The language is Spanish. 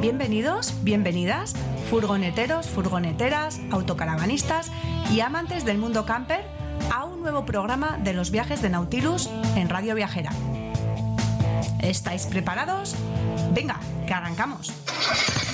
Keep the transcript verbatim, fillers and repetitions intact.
Bienvenidos, bienvenidas, furgoneteros, furgoneteras, autocaravanistas y amantes del mundo camper a un nuevo programa de los viajes de Nautilus en Radio Viajera. ¿Estáis preparados? Venga, que arrancamos.